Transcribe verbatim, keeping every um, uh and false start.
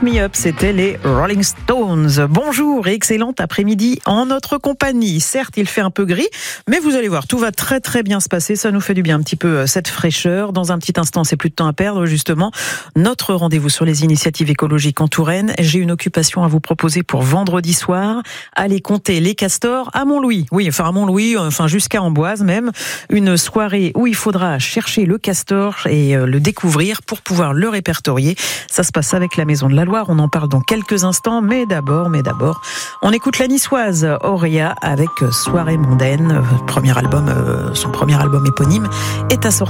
Me Up, c'était les Rolling Stones. Bonjour et excellent après-midi en notre compagnie. Certes, il fait un peu gris, mais vous allez voir, tout va très très bien se passer. Ça nous fait du bien un petit peu cette fraîcheur. Dans un petit instant, c'est plus de temps à perdre justement. Notre rendez-vous sur les initiatives écologiques en Touraine. J'ai une occupation à vous proposer pour vendredi soir. Allez compter les castors à Montlouis. Oui, enfin à Montlouis, enfin jusqu'à Amboise même. Une soirée où il faudra chercher le castor et le découvrir pour pouvoir le répertorier. Ça se passe avec la Maison de la Loire. On en parle dans quelques instants, mais d'abord, mais d'abord, on écoute la niçoise Auréa avec Soirée mondaine. Premier album, son premier album éponyme est à sortir.